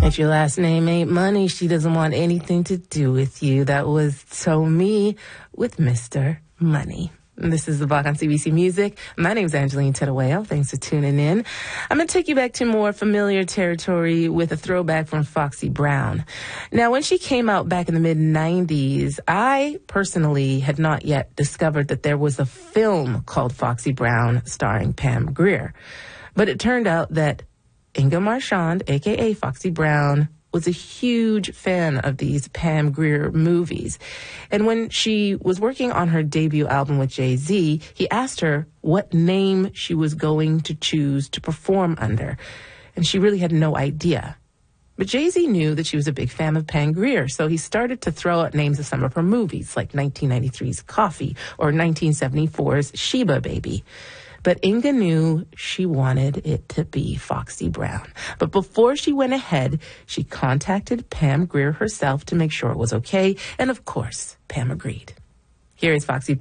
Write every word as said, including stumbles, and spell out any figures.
If your last name ain't Money, she doesn't want anything to do with you. That was So Me with Mister Money. And this is The Block on C B C Music. My name's Angeline Tettawale. Thanks for tuning in. I'm going to take you back to more familiar territory with a throwback from Foxy Brown. Now, when she came out back in the mid nineties, I personally had not yet discovered that there was a film called Foxy Brown starring Pam Grier. But it turned out that Inga Marchand, a k a. Foxy Brown, was a huge fan of these Pam Grier movies. And when she was working on her debut album with Jay-Z, he asked her what name she was going to choose to perform under. And she really had no idea. But Jay-Z knew that she was a big fan of Pam Grier, so he started to throw out names of some of her movies, like nineteen ninety-three's Coffee or nineteen seventy-four's Sheba Baby. But Inga knew she wanted it to be Foxy Brown. But before she went ahead, she contacted Pam Grier herself to make sure it was okay. And of course, Pam agreed. Here is Foxy